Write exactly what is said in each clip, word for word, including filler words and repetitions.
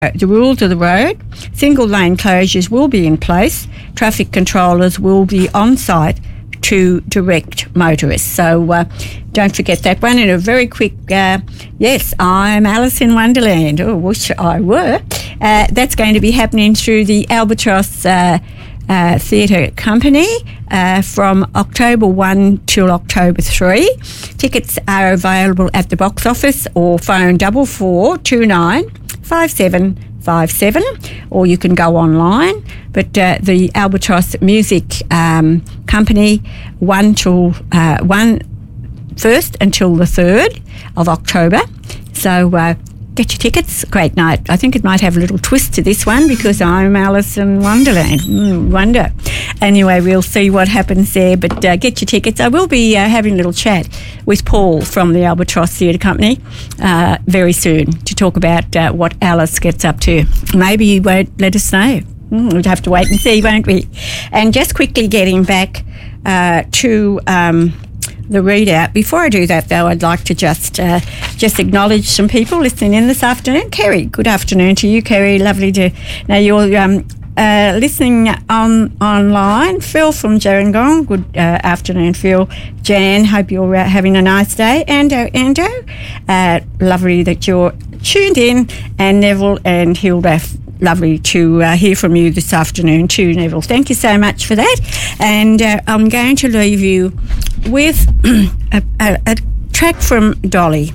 the rules of the road. Single lane closures will be in place. Traffic controllers will be on site to direct motorists. So uh, don't forget that one. And a very quick, uh, yes, I'm Alice in Wonderland. Oh, wish I were. Uh, that's going to be happening through the Albatross uh, uh, Theatre Company uh, from October first till October third. Tickets are available at the box office or phone double four two nine five seven five seven, or you can go online. But uh, the Albatross Music um, Company, one till uh, one first until the third of October. So uh, get your tickets. Great night. I think it might have a little twist to this one because I'm Alice in Wonderland. Mm, wonder. Anyway, we'll see what happens there. But uh, get your tickets. I will be uh, having a little chat with Paul from the Albatross Theatre Company uh, very soon to talk about uh, what Alice gets up to. Maybe he won't let us know. Mm, we'll have to wait and see, won't we? And just quickly getting back uh, to um, the readout. Before I do that, though, I'd like to just uh, just acknowledge some people listening in this afternoon. Kerry, good afternoon to you, Kerry. Lovely to know you're um, uh, listening on online. Phil from Gerringong, good uh, afternoon, Phil. Jan, hope you're uh, having a nice day. Ando, Ando, uh, lovely that you're tuned in. And Neville and Hilda, lovely to uh, hear from you this afternoon too, Neville. Thank you so much for that. And uh, I'm going to leave you with a, a, a track from Dolly.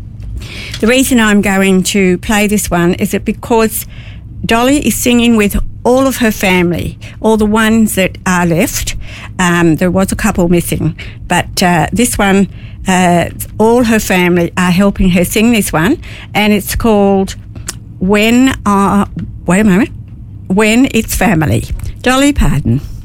The reason I'm going to play this one is that because Dolly is singing with all of her family, all the ones that are left. Um, there was a couple missing, but uh, this one, uh, all her family are helping her sing this one, and it's called When I... Wait a moment. When It's Family. Dolly Parton.